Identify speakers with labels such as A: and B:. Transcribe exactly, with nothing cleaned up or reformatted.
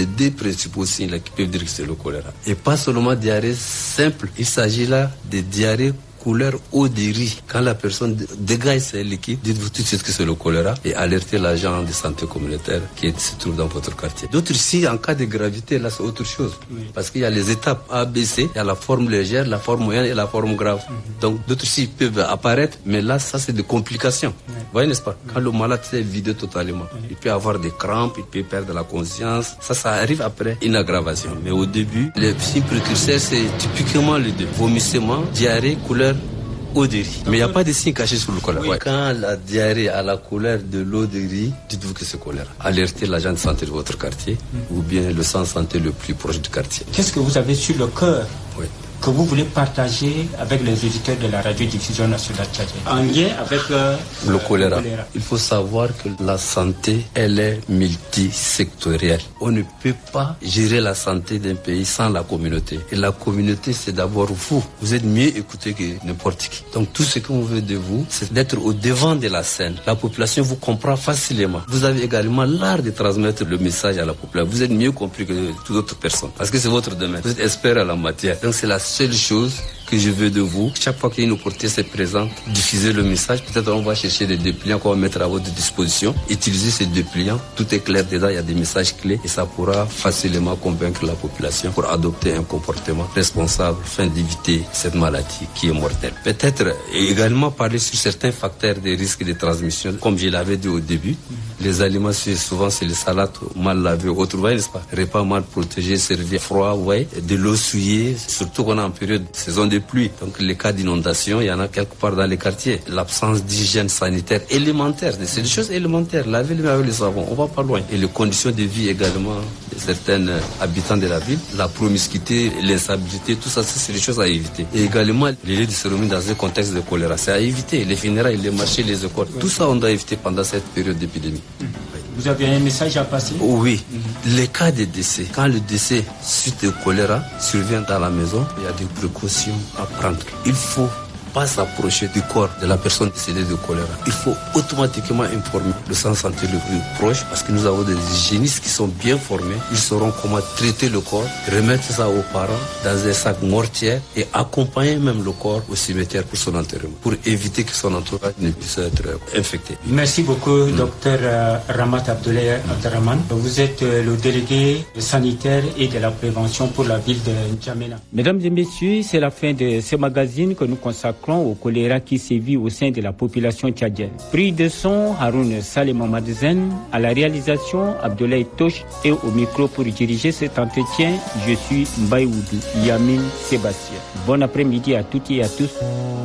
A: les deux principaux signes là, qui peuvent dire que c'est le choléra. Et pas seulement diarrhée simple, il s'agit là de diarrhée couleur eau de riz. Quand la personne dégage ses liquides, dites-vous tout de suite que c'est le choléra et alertez l'agent de santé communautaire qui se trouve dans votre quartier. D'autres signes, en cas de gravité, là c'est autre chose. Oui. Parce qu'il y a les étapes A, B, C, il y a la forme légère, la forme moyenne et la forme grave. Mm-hmm. Donc d'autres signes peuvent apparaître, mais là ça c'est des complications. Oui. Vous voyez, n'est-ce pas? Mm-hmm. Quand le malade s'est vidé totalement, oui. il peut avoir des crampes, il peut perdre la conscience. Ça, ça arrive après une aggravation. Mais au début, les signes précurseurs, c'est typiquement les deux. Vomissement, diarrhée, couleur eau de riz. Mais il n'y a pas de signe caché sur le choléra. Oui. Quand la diarrhée a la couleur de l'eau de riz, dites-vous que c'est choléra. Alertez l'agent de santé de votre quartier mmh. ou bien le centre de santé le plus proche du quartier.
B: Qu'est-ce que vous avez sur le cœur
A: oui.
B: que vous voulez partager avec les auditeurs de la radiodiffusion nationale tchadienne en lien avec euh,
A: le, choléra. le choléra. Il faut savoir que la santé, elle est multisectorielle. On ne peut pas gérer la santé d'un pays sans la communauté. Et la communauté, c'est d'abord vous. Vous êtes mieux écouté que n'importe qui. Donc tout ce qu'on veut de vous, c'est d'être au devant de la scène. La population vous comprend facilement. Vous avez également l'art de transmettre le message à la population. Vous êtes mieux compris que toute autre personne. Parce que c'est votre domaine. Vous êtes expert à la matière. Donc c'est la seule chose que je veux de vous. Chaque fois qu'il y a une opportunité se présente, diffusez le message. Peut-être on va chercher des dépliants qu'on va mettre à votre disposition. Utilisez ces dépliants. Tout est clair dedans. Il y a des messages clés et ça pourra facilement convaincre la population pour adopter un comportement responsable afin d'éviter cette maladie qui est mortelle. Peut-être également parler sur certains facteurs de risque de transmission. Comme je l'avais dit au début, mm-hmm. les aliments, souvent c'est les salades mal lavées, autres, voyez, n'est-ce pas? Repas mal protégés, servis froid, ouais, de l'eau souillée, surtout qu'on est en période de saison de pluie. Donc les cas d'inondation, il y en a quelque part dans les quartiers. L'absence d'hygiène sanitaire élémentaire, c'est des choses élémentaires. Laver les mains avec le savon, on va pas loin. Et les conditions de vie également de certains habitants de la ville, la promiscuité, l'instabilité, tout ça, c'est des choses à éviter. Et également les lieux de cérémonie dans un contexte de choléra, c'est à éviter. Les funérailles, les marchés, les écoles, tout ça on doit éviter pendant cette période d'épidémie.
B: Vous avez un message à passer?
A: Oui. Mm-hmm. Les cas de décès, quand le décès suite au choléra survient dans la maison, il y a des précautions à prendre. Il faut pas s'approcher du corps de la personne décédée de choléra. Il faut automatiquement informer le centre de santé le plus proche parce que nous avons des hygiénistes qui sont bien formés. Ils sauront comment traiter le corps, remettre ça aux parents dans un sac mortier et accompagner même le corps au cimetière pour son enterrement, pour éviter que son entourage ne puisse être infecté.
B: Merci beaucoup, mmh. docteur euh, Ramat Abdoulaye Abderrahmane. Vous êtes euh, le délégué sanitaire et de la prévention pour la ville de N'Djamena. Mesdames et messieurs, c'est la fin de ce magazine que nous consacrons au choléra qui sévit au sein de la population tchadienne. Pris de son, Haroun Saleh Mamadzen, à la réalisation, Abdoulaye Tosh et au micro pour diriger cet entretien, je suis Mbaye Oudou, Yamin Sébastien. Bon après-midi à toutes et à tous.